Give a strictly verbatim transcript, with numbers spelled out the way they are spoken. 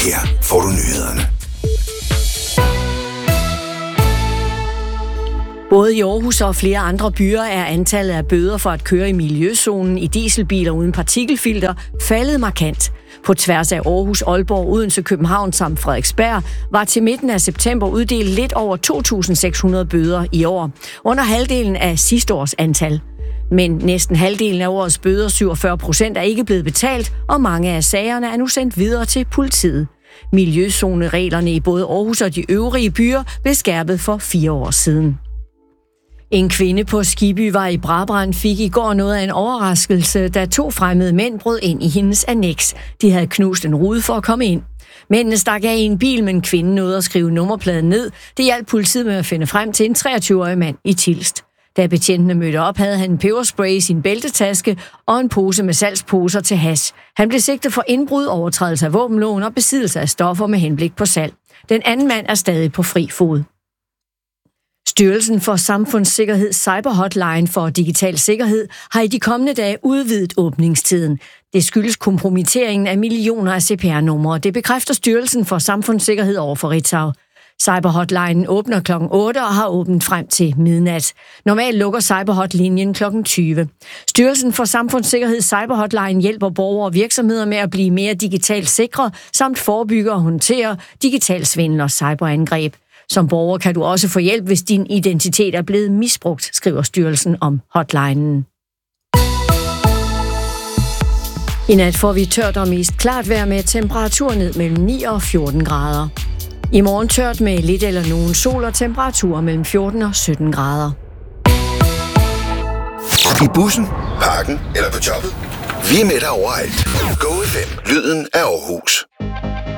Her får du nyhederne. Både i Aarhus og flere andre byer er antallet af bøder for at køre i miljøzonen i dieselbiler uden partikelfilter faldet markant. På tværs af Aarhus, Aalborg, Odense, København samt Frederiksberg var til midten af september uddelt lidt over to tusind seks hundrede bøder i år, under halvdelen af sidste års antal. Men næsten halvdelen af årets bøder, syvogfyrre procent, er ikke blevet betalt, og mange af sagerne er nu sendt videre til politiet. Miljøzonereglerne i både Aarhus og de øvrige byer blev skærpet for fire år siden. En kvinde på Skibbyvej i Brabrand fik i går noget af en overraskelse, da to fremmede mænd brød ind i hendes anneks. De havde knust en rude for at komme ind. Mændene stak af i en bil, men kvinden nåede at skrive nummerpladen ned. Det hjalp politiet med at finde frem til en treogtyve-årig mand i Tilst. Da betjentene mødte op, havde han en peberspray i sin bæltetaske og en pose med salgsposer til hash. Han blev sigtet for indbrud, overtrædelse af våbenloven og besiddelse af stoffer med henblik på salg. Den anden mand er stadig på fri fod. Styrelsen for Samfundssikkerhed Cyberhotline for Digital Sikkerhed har i de kommende dage udvidet åbningstiden. Det skyldes kompromitteringen af millioner af C P R-numre. Det bekræfter Styrelsen for Samfundssikkerhed over for Ritzau. Cyberhotline åbner klokken otte og har åbent frem til midnat. Normalt lukker Cyberhotlinjen klokken tyve. Styrelsen for Samfundssikkerhed Cyberhotline hjælper borgere og virksomheder med at blive mere digitalt sikre, samt forebygge og håndtere digital svindel og cyberangreb. Som borger kan du også få hjælp, hvis din identitet er blevet misbrugt, skriver styrelsen om hotlinen. I nat får vi tørt og mest klart vejr med temperatur ned mellem ni og fjorten grader. I morgen tørt med lidt eller nogen sol og temperaturer mellem fjorten og sytten grader. I bussen, parken eller på jobbet. Vi er med dig overalt. Go F M, lyden af Aarhus.